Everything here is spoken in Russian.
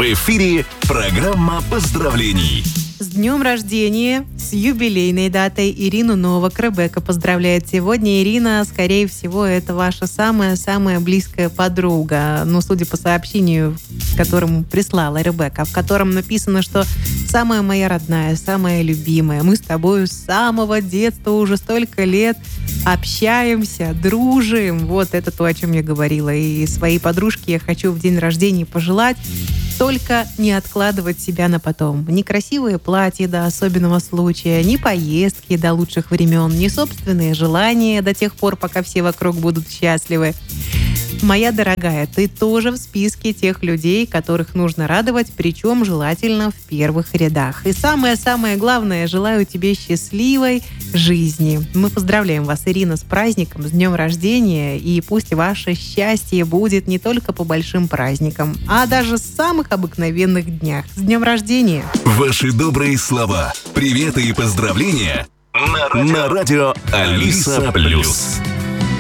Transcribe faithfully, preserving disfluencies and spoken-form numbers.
В эфире программа поздравлений. С днем рождения, с юбилейной датой Ирину Новак Ребекка поздравляет сегодня. Ирина, скорее всего, это ваша самая-самая близкая подруга. Ну, судя по сообщению, которому прислала Ребекка, в котором написано, что самая моя родная, самая любимая. Мы с тобой с самого детства уже столько лет общаемся, дружим. Вот это то, о чем я говорила. И своей подружке я хочу в день рождения пожелать только не откладывать себя на потом. Ни красивые платья до особенного случая, ни поездки до лучших времен, ни собственные желания до тех пор, пока все вокруг будут счастливы. Моя дорогая, ты тоже в списке тех людей, которых нужно радовать, причем желательно в первых рядах. И самое-самое главное, желаю тебе счастливой жизни. Мы поздравляем вас, Ирина, с праздником, с днем рождения, и пусть ваше счастье будет не только по большим праздникам, а даже с самых обыкновенных днях. С днем рождения! Ваши добрые слова, приветы и поздравления на радио Алиса Плюс.